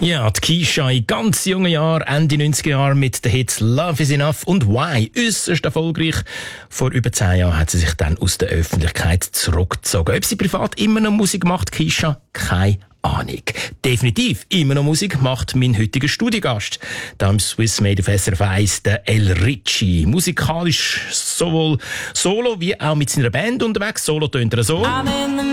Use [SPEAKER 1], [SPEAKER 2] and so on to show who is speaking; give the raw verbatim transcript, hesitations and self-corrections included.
[SPEAKER 1] Ja, die Keisha in ganz jungen Jahren, Ende neunziger Jahre mit den Hits Love is Enough und Why, äusserst erfolgreich. Vor über zehn Jahren hat sie sich dann aus der Öffentlichkeit zurückgezogen. Ob sie privat immer noch Musik macht, Keisha, keine Ahnung. Definitiv immer noch Musik macht mein heutiger Studiogast. Da im Swiss Made of S R F eins, der El Ritchie. Musikalisch sowohl solo wie auch mit seiner Band unterwegs. Solo tönt er so.